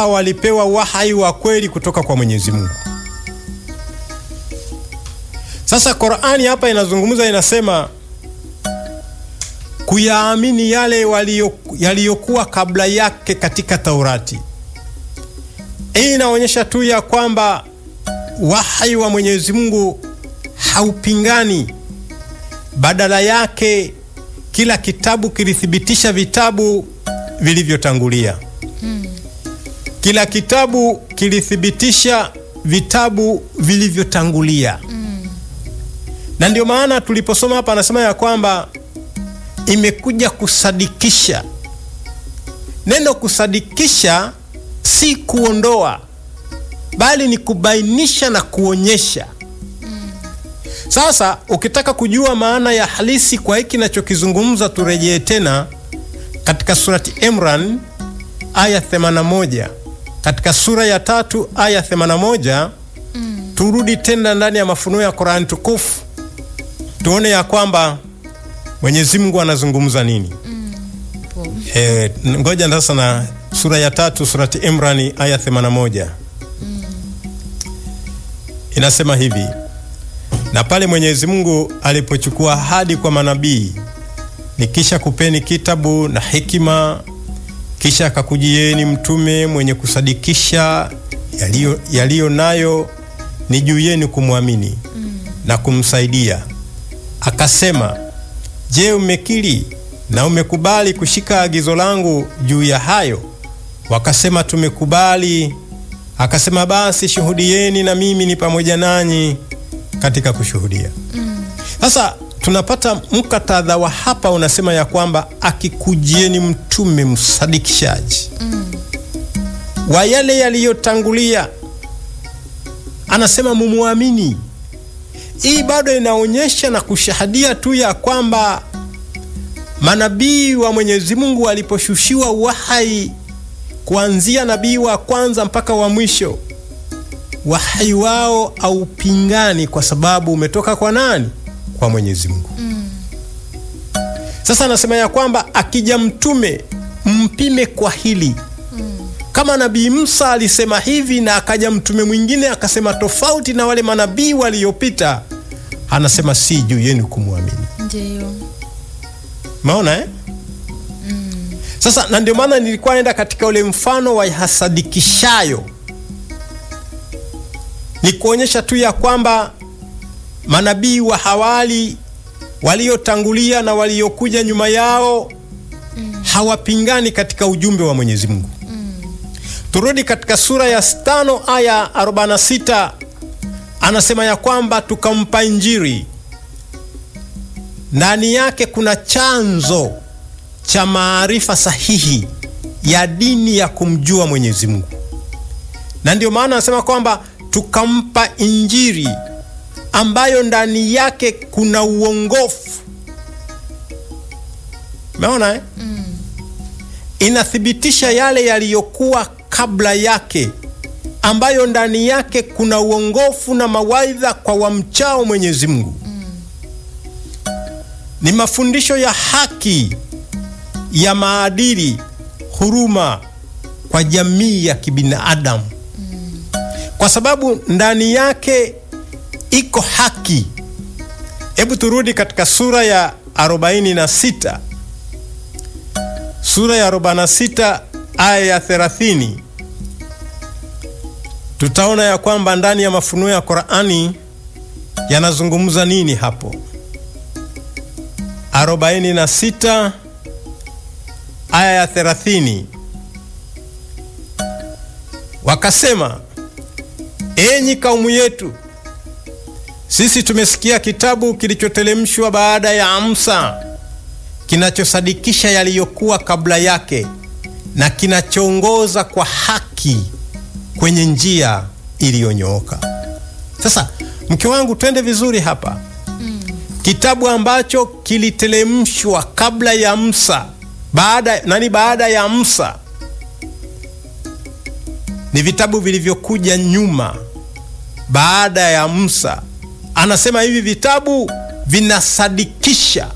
ambao walipewa wahai wa kweli kutoka kwa Mwenyezi Mungu. Sasa Qur'ani hapa inazungumza, inasema kuyaamini yale yaliyokuwa kabla yake katika Taurati. Hii inaonyesha tu ya kwamba wahai wa Mwenyezi Mungu haupingani. Badala yake kila kitabu kilithibitisha vitabu vilivyotangulia. Kila kitabu kilithibitisha vitabu vilivyotangulia. Na ndio maana tuliposoma hapa anasema ya kwamba imekuja kusadikisha. Neno kusadikisha si kuondoa, bali ni kubainisha na kuonyesha. Sasa ukitaka kujua maana ya halisi kwa hiki ninachokizungumza, turejee tena katika surati Imran aya 81. Katika sura ya 3 aya 81, turudi tena ndani ya mafunuo ya Qur'an tukufu, tuone ya kwamba Mwenyezi Mungu anazungumza nini. Ngoja sasa na sura ya 3 surati Imran aya 81. Inasema hivi: na pale Mwenyezi Mungu alipochukua ahadi kwa manabii, nikisha kupeni kitabu na hekima, kisha akakujieni mtume mwenye kusadikisha yaliyo nayo, ni juu yenu kumwamini na kumsaidia. Akasema, je, umekiri na umekubali kushika agizo langu juu ya hayo? Wakasema, tumekubali. Akasema, basi shuhudieni na mimi ni pamoja nanyi katika kushuhudia. Sasa tunapata mkatadha wa hapa unasema ya kwamba akikujieni mtume msadikishaji wa yale yaliyotangulia, anasema mumuamini. Hii bado inaonyesha na kushahadia tu ya kwamba manabii wa Mwenyezi Mungu waliposhushiwa wahai, kuanzia nabii wa kwanza mpaka wa mwisho, wahai wao au pingani, kwa sababu umetoka kwa nani? Kwa Mwenyezi Mungu. Sasa anasema ya kwamba akija mtume mpime kwa hili. Kama Nabii Musa alisema hivi na akaja mtume mwingine akasema tofauti na wale manabii waliopita, anasema si juu yenu kumwamini. Ndio. Maona Sasa na ndio maana nilikuwa naenda katika ule mfano wa hasadikishayo, ni kuonyesha tu ya kwamba manabii wa hawali waliotangulia na waliokuja nyuma yao hawapingani katika ujumbe wa Mwenyezi Mungu. Turudi katika sura ya 5 aya 46, anasema ya kwamba tukampa Injili, ndani yake kuna chanzo cha maarifa sahihi ya dini ya kumjua Mwenyezi Mungu. Na ndio maana anasema kwamba tukampa Injili ambayo ndani yake kuna uongofu. Umeona Inathibitisha yale yaliyokuwa kabla yake, ambayo ndani yake kuna uongofu na mawaidha kwa wamchao Mwenyezi Mungu. Ni mafundisho ya haki, ya maadili, huruma kwa jamii ya kibinadamu. Kwa sababu ndani yake iko haki. Hebu turudi katika sura ya 46. Sura ya 46 aya ya 30. Tutaona ya kwamba ndani ya mafunuo ya Qur'ani yanazungumza nini hapo. 46 aya ya 30. Wakasema, enyi kaumu yetu, sisi tumesikia kitabu kilichotelemshwa baada ya Musa, kinachosadikisha yaliyokuwa kabla yake na kinachoongoza kwa haki kwenye njia iliyonyooka. Sasa mke wangu, twende vizuri hapa. Kitabu ambacho kilitelemshwa kabla ya Musa, baada ya Musa, ni vitabu vilivyokuja nyuma baada ya Musa. Anasema hivi vitabu vinasadikisha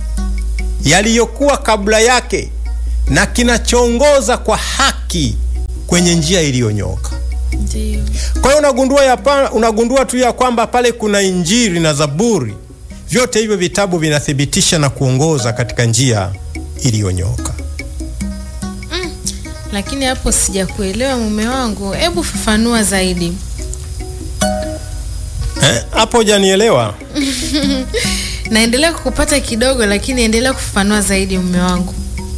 yaliyokuwa kabla yake na kinachoongoza kwa haki kwenye njia iliyonyooka. Ndiyo. Kwa hiyo unagundua tu ya kwamba pale kuna Injili na Zaburi, vyote hivyo vitabu vinathibitisha na kuongoza katika njia iliyonyooka. Lakini hapo sijakuelewa mume wangu, hebu fafanua zaidi. Hapo hujanielewa? Naendelea kukupata kidogo, lakini endelea kufafanua zaidi mume wangu.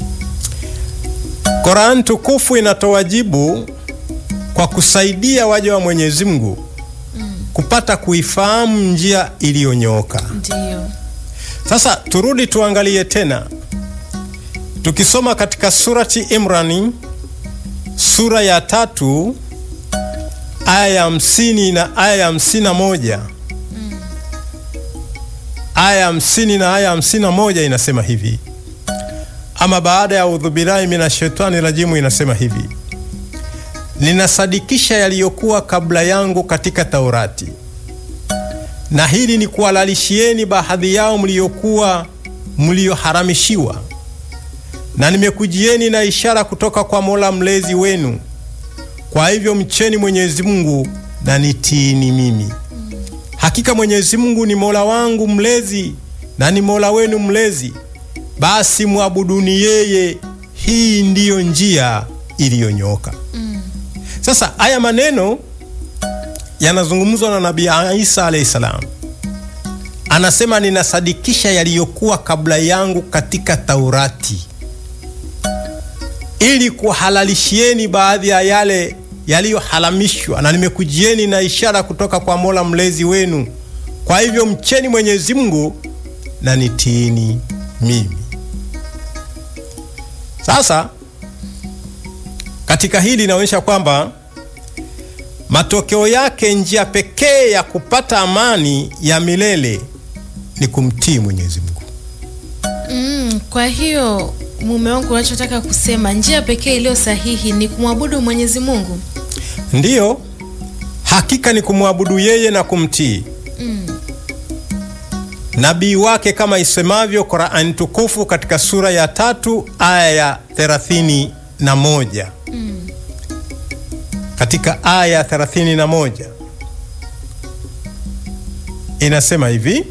Qur'an tukufu inatoa jibu kwa kusaidia waja wa Mwenyezi Mungu kupata kuifahamu njia iliyonyooka. Ndiyo. Sasa turudi tuangalie tena. Tukisoma katika surati Imran, sura ya 3 aya ya 50 na aya ya 51. Aya ya 50 na aya ya 51 inasema hivi. Ama baada ya udhu billahi minashaitani rajimu inasema hivi: ninasadikisha yaliyokuwa kabla yangu katika Taurati, na hili ni kuhalalishieni baadhi yao mlioharamishiwa, na nimekujieni na ishara kutoka kwa Mola mlezi wenu. Kwa hivyo mcheni Mwenyezi Mungu na nitiini mimi. Hakika Mwenyezi Mungu ni Mola wangu mlezi na ni Mola wenu mlezi, basi muabuduni yeye, hii ndiyo njia iliyonyooka. Sasa haya maneno yanazungumzwa na Nabii Isa alayhi salam. Anasema ninasadikisha yaliyokuwa kabla yangu katika Taurati, ili kuhalalishieni baadhi ya yale yaliyoharamishwa, na nimekujieni na ishara kutoka kwa Mola mlezi wenu. Kwa hivyo mcheni Mwenyezi Mungu na nitiini mimi. Sasa katika hili inaonyesha kwamba matokeo yake, njia pekee ya kupata amani ya milele ni kumtii Mwenyezi Mungu. Kwa hiyo mume wangu, unachotaka kusema njia pekee iliyo sahihi ni kumwabudu Mwenyezi Mungu? Ndiyo, hakika ni kumwabudu yeye na kumtii nabii wake, kama isemavyo Qur'an tukufu katika sura ya 3 aya ya 31. Katika aya ya 31 inasema hivi: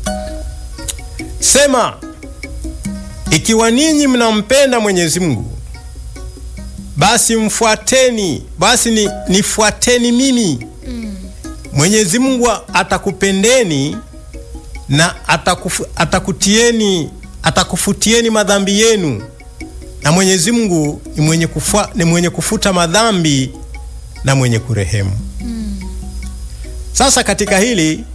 sema, ikiwa ninyi mnampenda Mwenyezi Mungu, basi mfuateni, basi nifuateni mimi. Mwenyezi Mungu atakupendeni na atakufutieni madhambi yenu, na Mwenyezi Mungu ni mwenye kufuta madhambi na mwenye kurehemu. Sasa katika hili,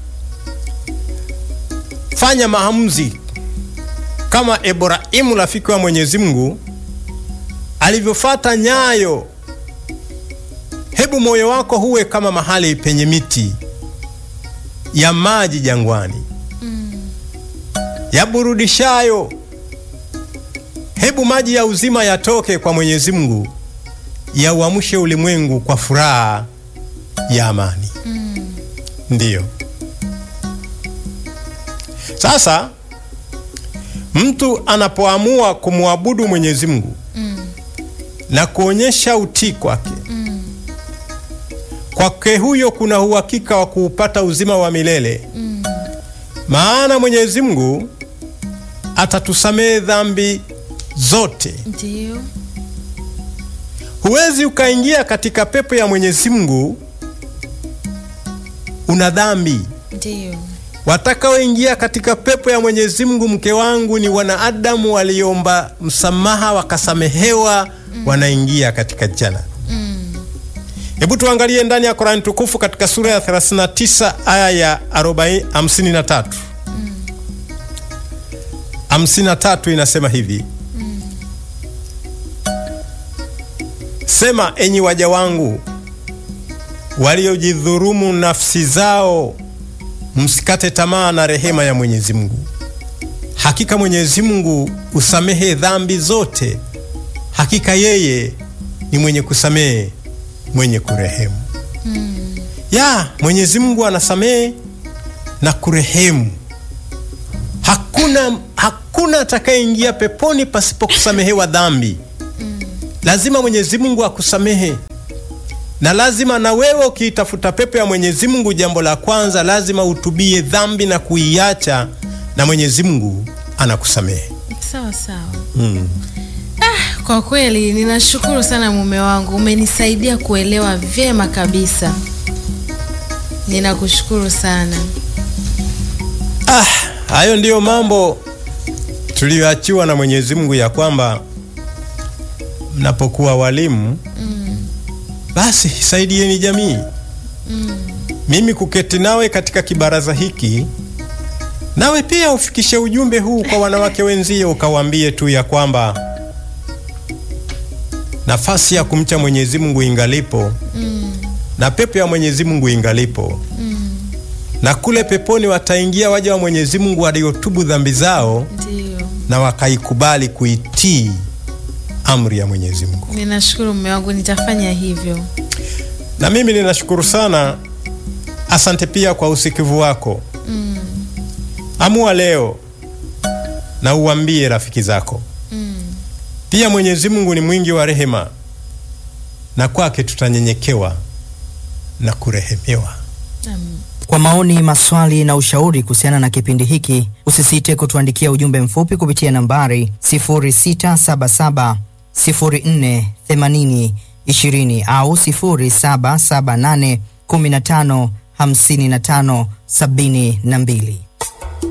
fanya maamuzi kama Ibrahimu rafiki wa Mwenyezi Mungu alivyofuata nyayo. Hebu moyo wako huwe kama mahali penye miti ya maji jangwani, yaburudishayo. Hebu maji ya uzima yatoke kwa Mwenyezi Mungu, yauamshe ulimwengu kwa furaha ya amani. Ndiyo. Sasa mtu anapoamua kumwabudu Mwenyezi Mungu na kuonyesha utii kwake, kwake huyo kuna uhakika wa kuupata uzima wa milele. Maana Mwenyezi Mungu atatusamehe dhambi zote. Ndiyo. Huwezi ukaingia katika pepo ya Mwenyezi Mungu una dhambi. Ndiyo. Watakaoingia katika pepo ya Mwenyezi Mungu, mke wangu, ni wanadamu waliomba msamaha wakasamehewa, wanaingia katika jana. Hebu tuangalie ndani ya Qur'an tukufu katika sura ya 39 aya ya 53. 53 inasema hivi: sema, enyi waja wangu waliojidhurumu nafsi zao, msikate tamaa na rehema ya Mwenyezi Mungu. Hakika Mwenyezi Mungu usamehe dhambi zote. Hakika yeye ni mwenye kusamehe, mwenye kurehemu. Mwenyezi Mungu anasamehe na kurehemu. Hakuna atakayeingia peponi pasipo kusamehewa dhambi. Lazima Mwenyezi Mungu akusamehe. Na lazima na wewe ukiitafuta pepo ya Mwenyezi Mungu, jambo la kwanza lazima utubie dhambi na kuiacha, na Mwenyezi Mungu anakusamehe. Sawa sawa. Kwa kweli ninashukuru sana mume wangu, umenisaidia kuelewa vyema kabisa. Ninakushukuru sana. Hayo ndiyo mambo tuliyoachiwa na Mwenyezi Mungu, ya kwamba mnapokuwa walimu basi saidieni jamii. Mimi kuketi nawe katika kibaraza hiki, nawe pia ufikishe ujumbe huu kwa wanawake wenzio, ukawaambie tu ya kwamba nafasi ya kumcha Mwenyezi Mungu ingalipo, na pepo ya Mwenyezi Mungu ingalipo, na kule peponi wataingia waja wa Mwenyezi Mungu waliotubu dhambi zao. Ndio. Na wakaikubali kuitii amri ya Mwenyezi Mungu. Ninashukuru mume wangu, nitafanya hivyo. Na mimi ninashukuru sana. Asante pia kwa usikivu wako. Amua leo na uambie rafiki zako. Pia Mwenyezi Mungu ni mwingi wa rehema, na kwake tutanyenyekewa na kurehemewa. Kwa maoni, maswali na ushauri kuhusiana na kipindi hiki, usisite kutuandikia ujumbe mfupi kupitia nambari 0677048020 au 0778155572.